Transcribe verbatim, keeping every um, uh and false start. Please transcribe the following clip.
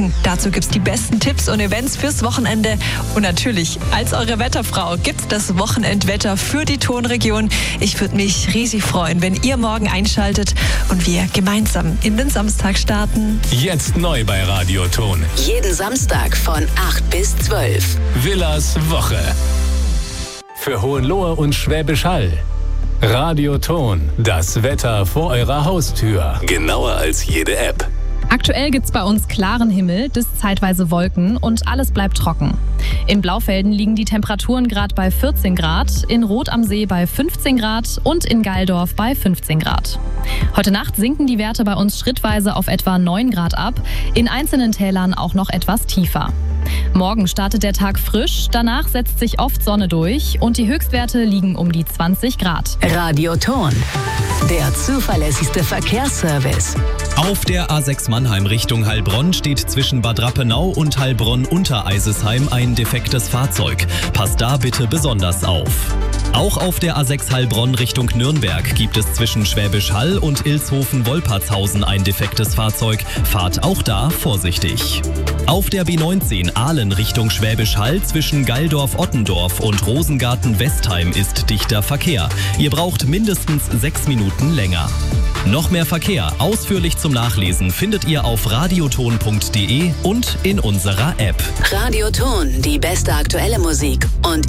Dazu gibt's die besten Tipps und Events fürs Wochenende. Und natürlich, als eure Wetterfrau gibt's das Wochenendwetter für die Tonregion. Ich würde mich riesig freuen, wenn ihr morgen einschaltet und wir gemeinsam in den Samstag starten. Jetzt neu bei Radioton. Jeden Samstag von acht bis zwölf. Willas Woche. Für Hohenlohe und Schwäbisch Hall. Radioton. Das Wetter vor eurer Haustür. Genauer als jede App. Aktuell gibt's bei uns klaren Himmel, bis zeitweise Wolken und alles bleibt trocken. In Blaufelden liegen die Temperaturen gerade bei vierzehn Grad, in Rot am See bei fünfzehn Grad und in Geildorf bei fünfzehn Grad. Heute Nacht sinken die Werte bei uns schrittweise auf etwa neun Grad ab, in einzelnen Tälern auch noch etwas tiefer. Morgen startet der Tag frisch, danach setzt sich oft Sonne durch und die Höchstwerte liegen um die zwanzig Grad. Radioton, der zuverlässigste Verkehrsservice. Auf der A sechs Mannheim Richtung Heilbronn steht zwischen Bad Rappenau und Heilbronn-Untereisesheim ein defektes Fahrzeug. Passt da bitte besonders auf. Auch auf der A sechs Heilbronn Richtung Nürnberg gibt es zwischen Schwäbisch Hall und Ilshofen-Wolpertshausen ein defektes Fahrzeug. Fahrt auch da vorsichtig. Auf der B neunzehn Aalen Richtung Schwäbisch Hall zwischen Geildorf-Ottendorf und Rosengarten-Westheim ist dichter Verkehr. Ihr braucht mindestens sechs Minuten länger. Noch mehr Verkehr ausführlich zum Nachlesen findet ihr auf radioton punkt de und in unserer App. Radioton, die beste aktuelle Musik und